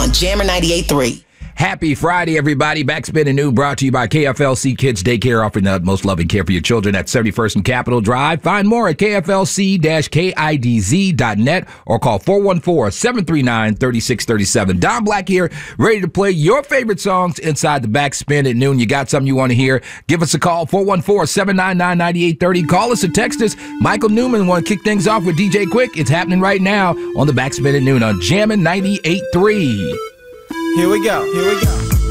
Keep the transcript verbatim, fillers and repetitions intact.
on Jammer ninety-eight point three. Happy Friday, everybody. Backspin and New brought to you by K F L C Kids Daycare, offering the utmost loving care for your children at seventy-first and Capitol Drive. Find more at K F L C kidz dot net or call four one four, seven three nine, three six three seven. Don Black here, ready to play your favorite songs inside the Backspin at Noon. You got something you want to hear? Give us a call, four one four, seven nine nine, nine eight three zero. Call us or text us. Michael Newman want to kick things off with D J Quick. It's happening right now on the Backspin at Noon on Jammin' ninety-eight point three. Here we go, here we go.